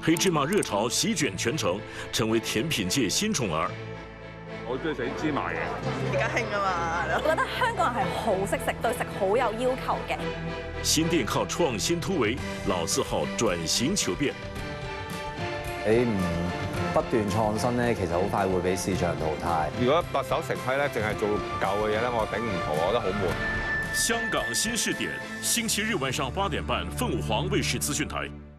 黑芝麻熱炒席捲全城，成為甜品界新寵兒。 我中意食芝麻嘢， 而家興啊嘛！ 我覺得香港人係好識食，對食好有要求嘅。 新店靠創新突圍，老字號轉型求變。 你唔不斷創新咧，其實好快會俾市場淘汰。 如果墨守成規咧，淨係做舊嘅嘢咧，我頂唔住，我覺得好悶。 香港新視點，星期日晚上8點半，鳳凰衛視資訊台。